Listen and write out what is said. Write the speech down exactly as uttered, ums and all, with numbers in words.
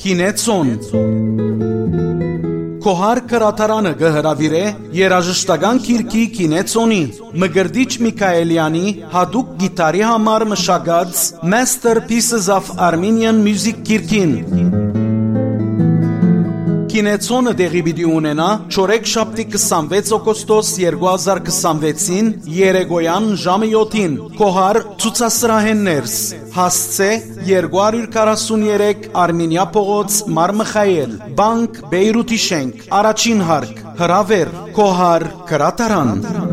Կինեցոն Կոհար կրատարանը գհրավիրե երաժշտական քիրքի Կինեցոնի Մգրդիչ Միքայելյանի հադուկ գիտարի համար մշակած Masterpieces of Armenian Music քիրքին Կինեցոնը դեղի պիտի ունենա չորեքշաբթի քսանվեց օգոստոս երկու հազար քսանվեցին երեկոյան ժամը յոթին Կոհար ցուցասրահեններս հասցե երկու հարյուր քառասուններեք Արմենիա փողոց Մար Միխայել բանկ Բեյրութի շենք առաջին հարկ հրավեր Կոհար կրատարան